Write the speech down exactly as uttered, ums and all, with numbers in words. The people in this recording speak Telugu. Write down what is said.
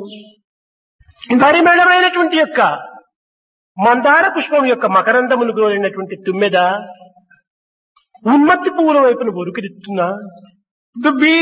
పరిమళమైనటువంటి యొక్క మందార పుష్పం యొక్క మకరందమును గోరినటువంటి తుమ్మెద ఉన్మత్తి పువ్వుల వైపున ఉరుకుతున్నా The bee